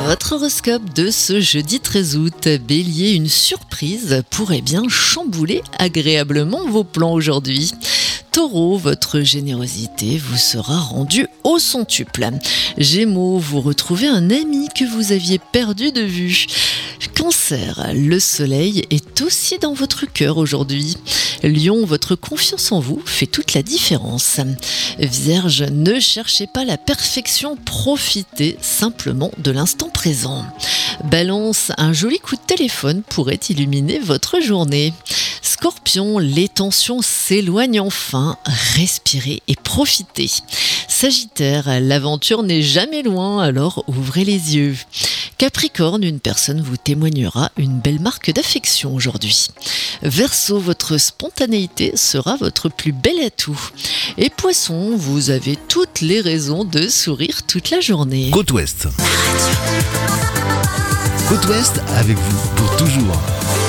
Votre horoscope de ce jeudi 13 août. Bélier, une surprise pourrait bien chambouler agréablement vos plans aujourd'hui. Taureau, votre générosité vous sera rendue au centuple. Gémeaux, vous retrouvez un ami que vous aviez perdu de vue. Cancer, le soleil est aussi dans votre cœur aujourd'hui. Lion, votre confiance en vous fait toute la différence. Vierge, ne cherchez pas la perfection, profitez simplement de l'instant présent. Balance, un joli coup de téléphone pourrait illuminer votre journée. Scorpion, les tensions s'éloignent enfin, respirez et profitez. Sagittaire, l'aventure n'est jamais loin, alors ouvrez les yeux. Capricorne, une personne vous témoignera une belle marque d'affection aujourd'hui. Verseau, votre spontanéité sera votre plus bel atout. Et Poisson, vous avez toutes les raisons de sourire toute la journée. Côte Ouest. Côte Ouest avec vous pour toujours.